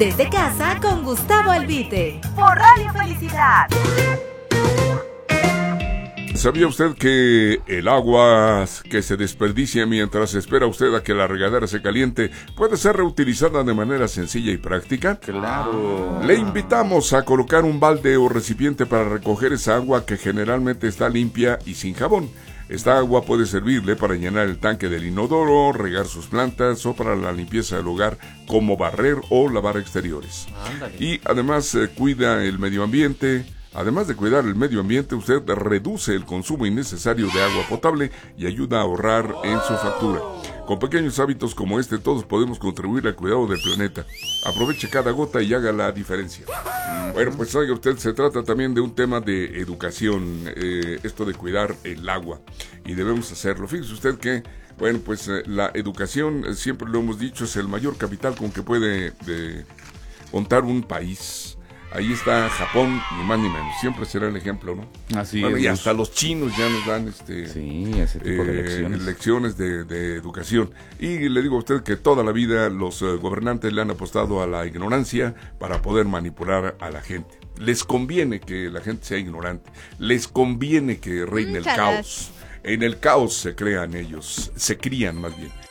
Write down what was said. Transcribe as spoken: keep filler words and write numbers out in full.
Desde casa con Gustavo Albite. Por Radio Felicidad. ¿Sabía usted que el agua que se desperdicia mientras espera usted a que la regadera se caliente puede ser reutilizada de manera sencilla y práctica? Claro. Le invitamos a colocar un balde o recipiente para recoger esa agua que generalmente está limpia y sin jabón. Esta agua puede servirle para llenar el tanque del inodoro, regar sus plantas o para la limpieza del hogar, como barrer o lavar exteriores. Ándale. Y además eh, cuida el medio ambiente. Además de cuidar el medio ambiente, usted reduce el consumo innecesario de agua potable y ayuda a ahorrar en su factura. Con pequeños hábitos como este, todos podemos contribuir al cuidado del planeta. Aproveche cada gota y haga la diferencia. Bueno, pues oiga usted, se trata también de un tema de educación, eh, esto de cuidar el agua, y debemos hacerlo. Fíjese usted que, bueno, pues eh, la educación, eh, siempre lo hemos dicho, es el mayor capital con que puede eh, contar un país. Ahí está Japón, ni más ni menos. Siempre será el ejemplo, ¿no? Así bueno, es. y hasta los chinos ya nos dan este, sí, ese tipo eh, de lecciones. lecciones de, de educación. Y le digo a usted que toda la vida los uh, gobernantes le han apostado a la ignorancia para poder manipular a la gente. Les conviene que la gente sea ignorante. Les conviene que reine el caos. En el caos se crean ellos, se crían más bien.